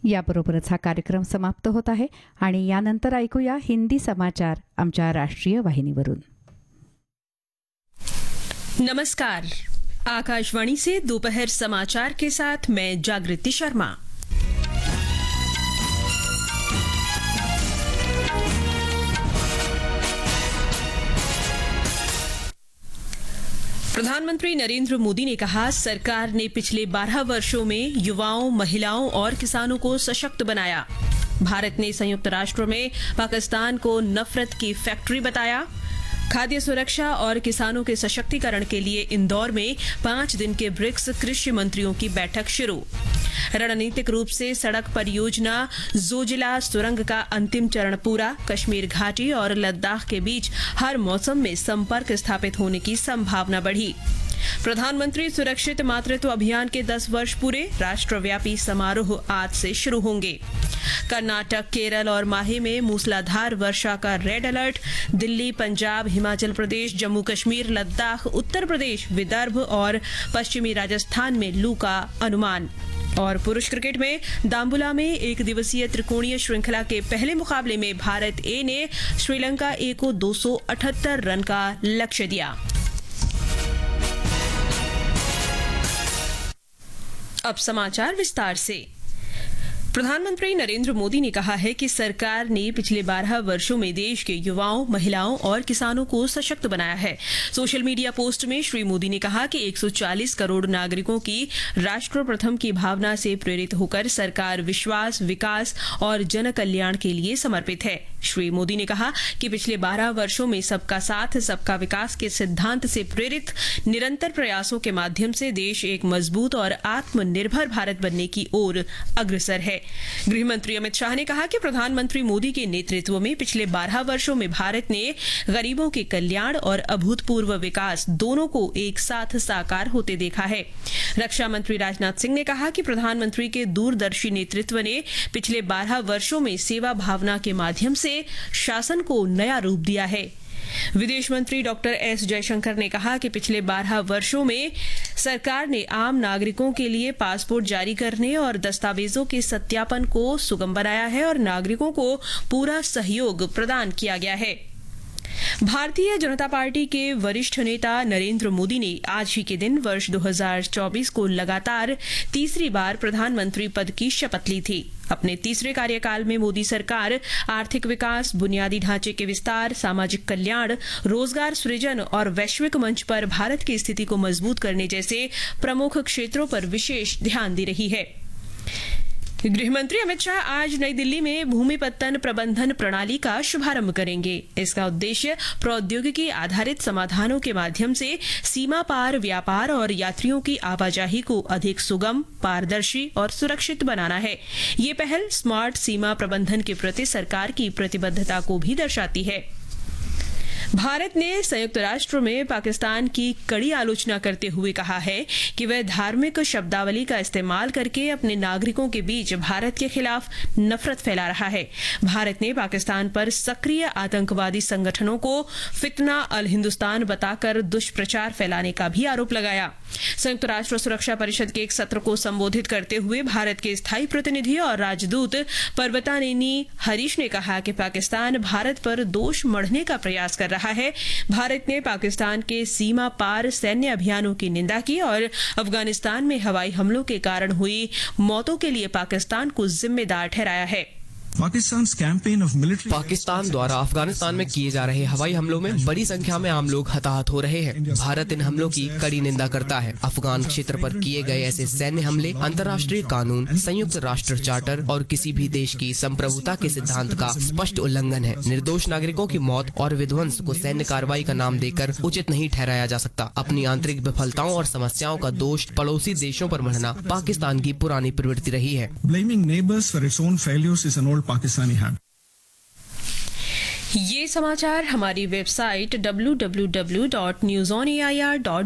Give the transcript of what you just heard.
याबरोबरच हा कार्यक्रम समाप्त होत आहे आणि यानंतर ऐकूया हिंदी समाचार आमच्या राष्ट्रीय वाहिनीवरून. नमस्कार, आकाशवाणी से दोपहर समाचार के साथ मैं जागृति शर्मा. प्रधानमंत्री नरेंद्र मोदी ने कहा, सरकार ने पिछले 12 वर्षों में युवाओं, महिलाओं और किसानों को सशक्त बनाया. भारत ने संयुक्त राष्ट्र में पाकिस्तान को नफरत की फैक्ट्री बताया. खाद्य सुरक्षा और किसानों के सशक्तिकरण के लिए इंदौर में 5 दिन के ब्रिक्स कृषि मंत्रियों की बैठक शुरू. रणनीतिक रूप से सड़क परियोजना जोजिला सुरंग का अंतिम चरण पूरा. कश्मीर घाटी और लद्दाख के बीच हर मौसम में संपर्क स्थापित होने की संभावना बढ़ी. प्रधानमंत्री सुरक्षित मातृत्व अभियान के 10 वर्ष पूरे. राष्ट्रव्यापी समारोह आज से शुरू होंगे. कर्नाटक, केरल और माहे में मूसलाधार वर्षा का रेड अलर्ट. दिल्ली, पंजाब, हिमाचल प्रदेश, जम्मू कश्मीर, लद्दाख, उत्तर प्रदेश, विदर्भ और पश्चिमी राजस्थान में लू का अनुमान. और पुरुष क्रिकेट में दाम्बुला में एक दिवसीय त्रिकोणीय श्रृंखला के पहले मुकाबले में भारत ए ने श्रीलंका ए को 278 रन का लक्ष्य दिया. अब समाचार विस्तार से. प्रधानमंत्री नरेंद्र मोदी ने कहा है कि सरकार ने पिछले 12 वर्षों में देश के युवाओं, महिलाओं और किसानों को सशक्त बनाया है. सोशल मीडिया पोस्ट में श्री मोदी ने कहा कि 140 करोड़ नागरिकों की राष्ट्र प्रथम की भावना से प्रेरित होकर सरकार विश्वास, विकास और जन कल्याण के लिए समर्पित है. श्री मोदी ने कहा कि पिछले 12 वर्षों में सबका साथ, सबका विकास के सिद्धांत से प्रेरित निरंतर प्रयासों के माध्यम से देश एक मजबूत और आत्मनिर्भर भारत बनने की ओर अग्रसर है. गृह मंत्री अमित शाह ने कहा कि प्रधानमंत्री मोदी के नेतृत्व में पिछले 12 वर्षों में भारत ने गरीबों के कल्याण और अभूतपूर्व विकास दोनों को एक साथ साकार होते देखा है. रक्षा मंत्री राजनाथ सिंह ने कहा कि प्रधानमंत्री के दूरदर्शी नेतृत्व ने पिछले 12 वर्षों में सेवा भावना के माध्यम से शासन को नया रूप दिया है. विदेश मंत्री डॉक्टर एस जयशंकर ने कहा कि पिछले 12 वर्षों में सरकार ने आम नागरिकों के लिए पासपोर्ट जारी करने और दस्तावेजों के सत्यापन को सुगम बनाया है और नागरिकों को पूरा सहयोग प्रदान किया गया है. भारतीय जनता पार्टी के वरिष्ठ नेता नरेंद्र मोदी ने आज ही के दिन वर्ष 2024 को लगातार तीसरी बार प्रधानमंत्री पद की शपथ ली थी. अपने तीसरे कार्यकाल में मोदी सरकार आर्थिक विकास, बुनियादी ढांचे के विस्तार, सामाजिक कल्याण, रोजगार सृजन और वैश्विक मंच पर भारत की स्थिति को मजबूत करने जैसे प्रमुख क्षेत्रों पर विशेष ध्यान दे रही है. गृहमंत्री अमित शाह आज नई दिल्ली में भूमिपत्तन प्रबंधन प्रणाली का शुभारंभ करेंगे. इसका उद्देश्य प्रौद्योगिकी आधारित समाधानों के माध्यम से सीमा पार व्यापार और यात्रियों की आवाजाही को अधिक सुगम, पारदर्शी और सुरक्षित बनाना है. ये पहल स्मार्ट सीमा प्रबंधन के प्रति सरकार की प्रतिबद्धता को भी दर्शाती है. भारत ने संयुक्त राष्ट्र में पाकिस्तान की कड़ी आलोचना करते हुए कहा है कि वह धार्मिक शब्दावली का इस्तेमाल करके अपने नागरिकों के बीच भारत के खिलाफ नफरत फैला रहा है. भारत ने पाकिस्तान पर सक्रिय आतंकवादी संगठनों को फितना अल हिंदुस्तान बताकर दुष्प्रचार फैलाने का भी आरोप लगाया. संयुक्त राष्ट्र सुरक्षा परिषद के एक सत्र को संबोधित करते हुए भारत के स्थायी प्रतिनिधि और राजदूत पर्वतानेनी हरीश ने कहा कि पाकिस्तान भारत पर दोष मढ़ने का प्रयास कर रहा है. भारत ने पाकिस्तान के सीमा पार सैन्य अभियानों की निंदा की और अफगानिस्तान में हवाई हमलों के कारण हुई मौतों के लिए पाकिस्तान को जिम्मेदार ठहराया है. पाकिस्तान द्वारा अफगानिस्तान में किए जा रहे हवाई हमलों में बड़ी संख्या में आम लोग हताहत हो रहे हैं. भारत इन हमलों की कड़ी निंदा करता है. अफगान क्षेत्र पर किए गए ऐसे सैन्य हमले अंतर्राष्ट्रीय कानून, संयुक्त राष्ट्र चार्टर और किसी भी देश की संप्रभुता के सिद्धांत का स्पष्ट उल्लंघन है. निर्दोष नागरिकों की मौत और विध्वंस को सैन्य कार्रवाई का नाम देकर उचित नहीं ठहराया जा सकता. अपनी आंतरिक विफलताओं और समस्याओं का दोष पड़ोसी देशों पर मढ़ना पाकिस्तान की पुरानी प्रवृत्ति रही है. ये समाचार हमारी वेबसाइट www.newsonair.com